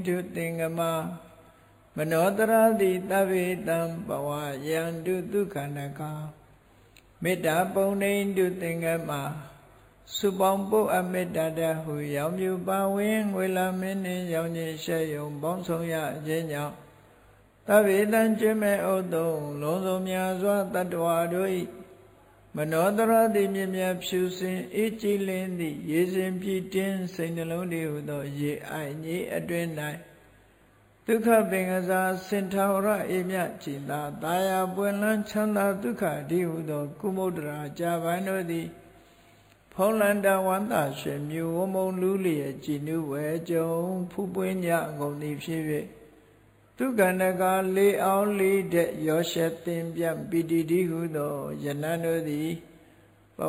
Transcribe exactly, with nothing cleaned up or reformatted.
တုသင်္ကမမနောတရာတိတဗ္ဗေတံဘဝယန္တုဒုက္ခနကမေတ္တာပုံနေတုသင်္ကမစုပေါင်းပုတ်အမေတ္တာတဟုရောင်မြူပါဝင်ငွေလာမင်းနှင့်ရောင်ကြီးရှဲယုံပေါင်းဆောင်ရခြင်းကြောင့်တဗ္ဗေတံကျွမ်းမဲ့ဥတုံလုံးစုံများစွာတတ္တဝါတို့၏မနောတရာတိမြင်မြဖြူစင်အေးကြည်လင်းသည့်ရေစင်ပြည့်တင်းစိတ်နှလုံးတည်းဟုသောရေအိုင်ကြီးအတွင်၌ဒုက္ခပင်ကစားစင်ထာဝရအေမြကြည်သာတာယာပွင့်လန်းချမ်းသာဒုက္ခတည်းဟုသောကုမုဒ္ဒရာကြာပန်တို့သည်ဖုံးလန္တဝန္တာရွှေမြူဝမုံလူလျက်ကြည်နုဝဲကြုံဖူးပွင့်ကြအကုန်သည်ဖြစ်၍ဒုက္ခနကလေးအောင်လေးတဲ့ရောရှက်သင်ပြပီတိတည်းဟုသောယနန်တို့သည်